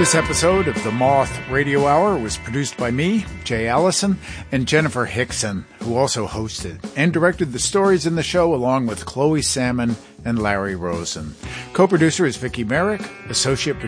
This episode of the Moth Radio Hour was produced by me, Jay Allison, and Jennifer Hickson, who also hosted and directed the stories in the show along with Chloe Salmon and Larry Rosen. Co-producer is Vicki Merrick, associate